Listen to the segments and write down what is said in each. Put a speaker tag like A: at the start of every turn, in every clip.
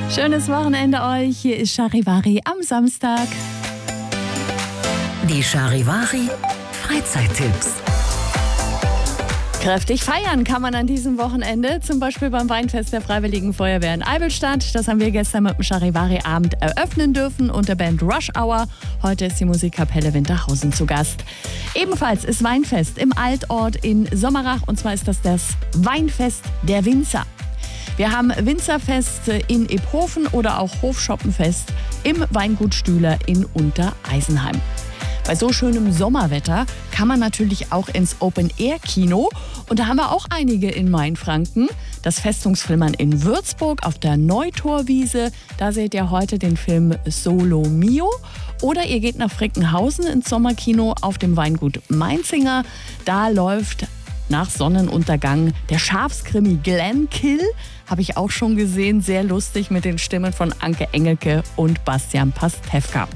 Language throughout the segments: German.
A: Schönes Wochenende euch. Hier ist Charivari am Samstag.
B: Die Charivari Freizeittipps.
A: Kräftig feiern kann man an diesem Wochenende, zum Beispiel beim Weinfest der Freiwilligen Feuerwehr in Eivelstadt. Das haben wir gestern mit dem Charivari-Abend eröffnen dürfen und der Band Rush Hour. Heute ist die Musikkapelle Winterhausen zu Gast. Ebenfalls ist Weinfest im Altort in Sommerach, und zwar ist das Weinfest der Winzer. Wir haben Winzerfest in Iphofen oder auch Hofschoppenfest im Weingut Stühler in Untereisenheim. Bei so schönem Sommerwetter kann man natürlich auch ins Open-Air-Kino. Und da haben wir auch einige in Mainfranken. Das Festungsflimmern in Würzburg auf der Neutorwiese. Da seht ihr heute den Film Solo Mio. Oder ihr geht nach Frickenhausen ins Sommerkino auf dem Weingut Mainzinger. Da läuft nach Sonnenuntergang der Schafskrimi Glenkill. Habe ich auch schon gesehen. Sehr lustig mit den Stimmen von Anke Engelke und Bastian Pastewka.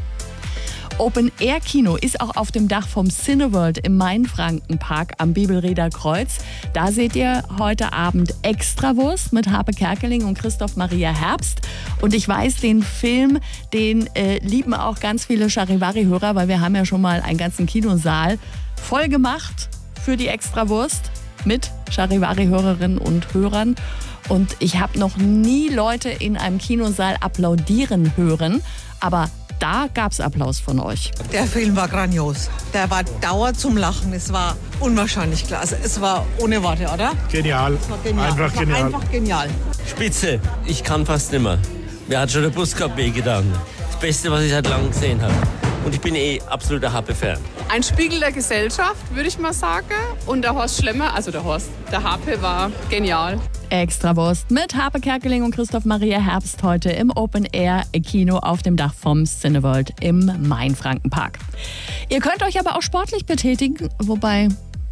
A: Open-Air-Kino ist auch auf dem Dach vom Cineworld im Mainfrankenpark am Bibelrieder Kreuz. Da seht ihr heute Abend Extrawurst mit Harpe Kerkeling und Christoph Maria Herbst. Und ich weiß, den Film, den lieben auch ganz viele Charivari-Hörer, weil wir haben ja schon mal einen ganzen Kinosaal voll gemacht für die Extrawurst mit Charivari-Hörerinnen und Hörern. Und ich habe noch nie Leute in einem Kinosaal applaudieren hören, aber da gab es Applaus von euch.
C: Der Film war grandios. Der war dauer zum Lachen. Es war unwahrscheinlich klasse. Es war ohne Worte, oder?
D: Genial.
C: Es war genial. Einfach genial.
E: Spitze. Ich kann fast nicht mehr. Mir hat schon der Buskorb wehgetan. Das Beste, was ich seit langem gesehen habe. Und ich bin absoluter Harpe-Fan.
F: Ein Spiegel der Gesellschaft, würde ich mal sagen. Und der Horst Schlemmer, der Harpe war genial.
A: Extrawurst mit Harpe Kerkeling und Christoph Maria Herbst heute im Open-Air-Kino auf dem Dach vom Cineworld im Mainfrankenpark. Ihr könnt euch aber auch sportlich betätigen, wobei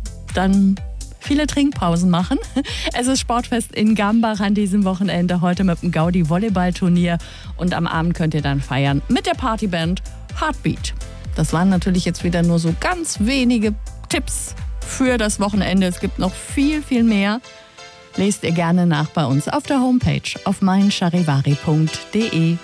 A: dann viele Trinkpausen machen. Es ist Sportfest in Gambach an diesem Wochenende, heute mit dem Gaudi-Volleyball-Turnier. Und am Abend könnt ihr dann feiern mit der Partyband Heartbeat. Das waren natürlich jetzt wieder nur so ganz wenige Tipps für das Wochenende. Es gibt noch viel, viel mehr. Lest ihr gerne nach bei uns auf der Homepage auf meincharivari.de.